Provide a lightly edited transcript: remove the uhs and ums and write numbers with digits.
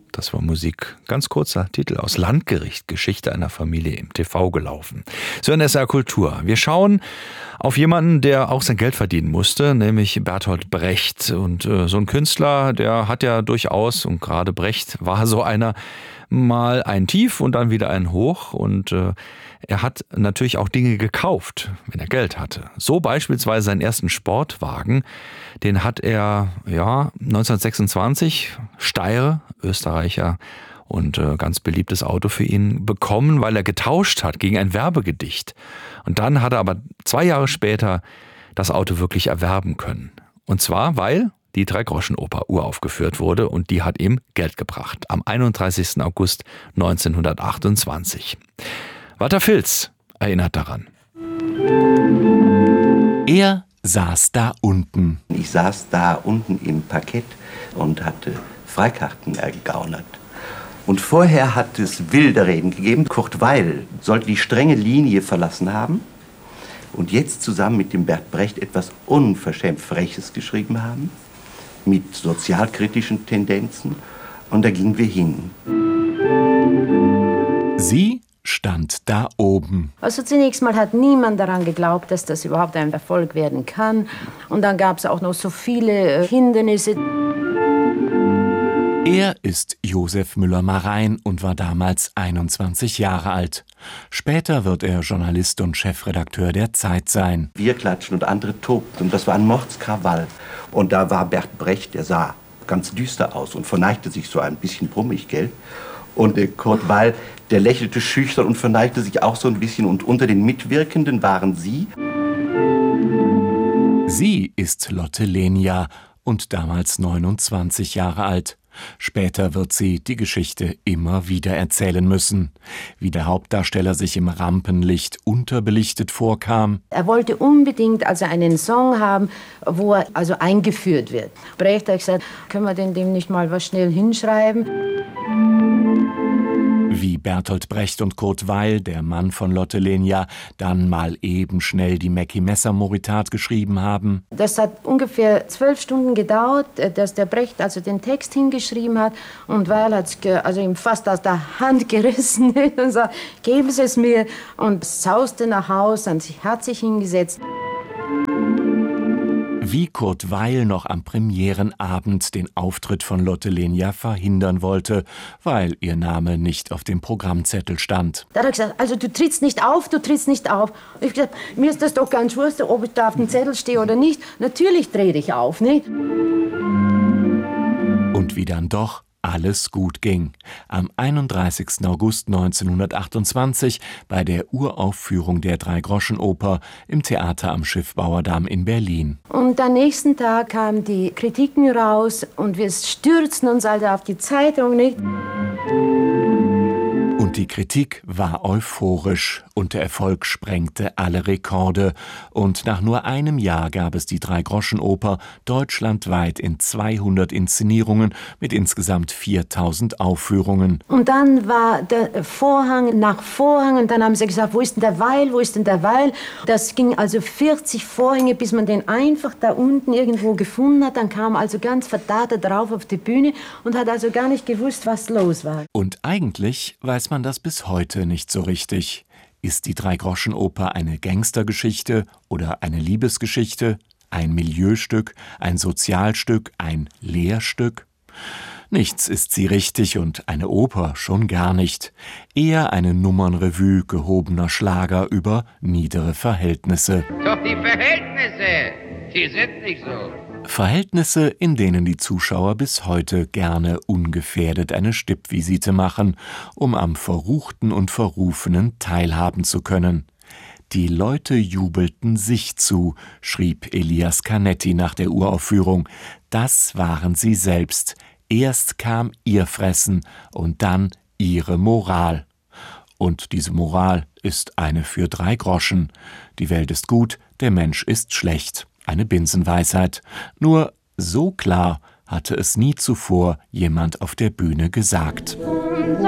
Das war Musik. Ganz kurzer Titel aus Landgericht, Geschichte einer Familie im TV gelaufen. So in SR Kultur. Wir schauen auf jemanden, der auch sein Geld verdienen musste, nämlich Bertolt Brecht. Und so ein Künstler, der hat ja durchaus, und gerade Brecht war so einer, mal ein Tief und dann wieder ein Hoch. Und er hat natürlich auch Dinge gekauft, wenn er Geld hatte. So beispielsweise seinen ersten Sportwagen, den hat er 1926, Steyr, Österreicher, und ganz beliebtes Auto für ihn bekommen, weil er getauscht hat gegen ein Werbegedicht. Und dann hat er aber 2 Jahre später das Auto wirklich erwerben können. Und zwar, weil die Dreigroschenoper uraufgeführt wurde und die hat ihm Geld gebracht. Am 31. August 1928. Walter Filz erinnert daran. Er saß da unten. Ich saß da unten im Parkett und hatte Freikarten ergaunert. Und vorher hat es wilde Reden gegeben. Kurt Weil sollte die strenge Linie verlassen haben und jetzt zusammen mit dem Bert Brecht etwas unverschämt Freches geschrieben haben, mit sozialkritischen Tendenzen. Und da gingen wir hin. Sie stand da oben. Also zunächst mal hat niemand daran geglaubt, dass das überhaupt ein Erfolg werden kann. Und dann gab es auch noch so viele Hindernisse. Er ist Josef Müller-Marein und war damals 21 Jahre alt. Später wird er Journalist und Chefredakteur der Zeit sein. Wir klatschen und andere tobten. Und das war ein Mordskrawall. Und da war Bert Brecht, der sah ganz düster aus und verneigte sich so ein bisschen brummig, gell? Und Kurt Weil, der lächelte schüchtern und verneigte sich auch so ein bisschen. Und unter den Mitwirkenden waren Sie. Sie ist Lotte Lenya und damals 29 Jahre alt. Später wird sie die Geschichte immer wieder erzählen müssen, wie der Hauptdarsteller sich im Rampenlicht unterbelichtet vorkam. Er wollte unbedingt also einen Song haben, wo er also eingeführt wird. Brecht hat gesagt, können wir denn dem nicht mal was schnell hinschreiben? Wie Bertolt Brecht und Kurt Weil, der Mann von Lotte Lenya, dann mal eben schnell die Mackie-Messer-Moritat geschrieben haben. Das hat ungefähr 12 Stunden gedauert, dass der Brecht also den Text hingeschrieben hat. Und Weil hat es also ihm fast aus der Hand gerissen und sagt, geben Sie es mir. Und sauste nach Hause und hat sich hingesetzt. Wie Kurt Weil noch am Premierenabend den Auftritt von Lotte Lenya verhindern wollte, weil ihr Name nicht auf dem Programmzettel stand. Da hat er gesagt, also du trittst nicht auf, du trittst nicht auf. Und ich gesagt, mir ist das doch ganz wurscht, ob ich da auf dem Zettel stehe oder nicht. Natürlich trete ich auf, nicht? Und wie dann doch alles gut ging. Am 31. August 1928 bei der Uraufführung der Dreigroschenoper im Theater am Schiffbauerdamm in Berlin. Und am nächsten Tag kamen die Kritiken raus und wir stürzten uns also auf die Zeitung, nicht? Und die Kritik war euphorisch und der Erfolg sprengte alle Rekorde. Und nach nur einem Jahr gab es die Dreigroschenoper deutschlandweit in 200 Inszenierungen mit insgesamt 4000 Aufführungen. Und dann war der Vorhang nach Vorhang und dann haben sie gesagt, wo ist denn der Weil, wo ist denn der Weil? Das ging also 40 Vorhänge, bis man den einfach da unten irgendwo gefunden hat. Dann kam also ganz verdattert drauf auf die Bühne und hat also gar nicht gewusst, was los war. Und eigentlich weiß man das bis heute nicht so richtig. Ist die Dreigroschenoper eine Gangstergeschichte oder eine Liebesgeschichte, ein Milieustück, ein Sozialstück, ein Lehrstück? Nichts ist sie richtig und eine Oper schon gar nicht. Eher eine Nummernrevue gehobener Schlager über niedere Verhältnisse. Doch die Verhältnisse, die sind nicht so. Verhältnisse, in denen die Zuschauer bis heute gerne ungefährdet eine Stippvisite machen, um am Verruchten und Verrufenen teilhaben zu können. Die Leute jubelten sich zu, schrieb Elias Canetti nach der Uraufführung. Das waren sie selbst. Erst kam ihr Fressen und dann ihre Moral. Und diese Moral ist eine für 3 Groschen. Die Welt ist gut, der Mensch ist schlecht. Eine Binsenweisheit. Nur so klar hatte es nie zuvor jemand auf der Bühne gesagt.